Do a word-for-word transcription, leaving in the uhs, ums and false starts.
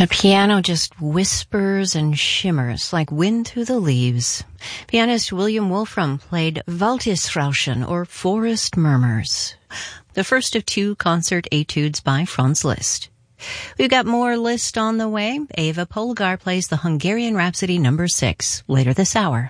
The piano just whispers and shimmers like wind through the leaves. Pianist William Wolfram played Waldesrauschen, or Forest Murmurs, the first of two concert etudes by Franz Liszt. We've got more Liszt on the way. Eva Polgar plays the Hungarian Rhapsody number six later this hour.